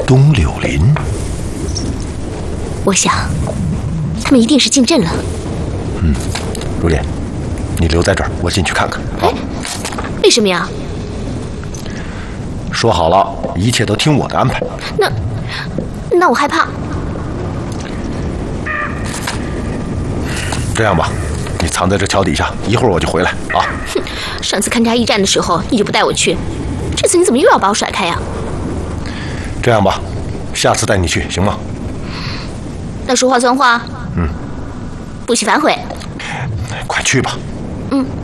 东柳林。 我想，他们一定是进镇了。 如莲，你留在这儿，我进去看看。 哎，为什么呀？ 说好了，一切都听我的安排。 那我害怕。 这样吧，你藏在这桥底下，一会儿我就回来啊。 哼，上次勘察驿站的时候你就不带我去，这次你怎么又要把我甩开呀？ 这样吧，下次带你去行吗？ 那说话算话。不许反悔。 快去吧。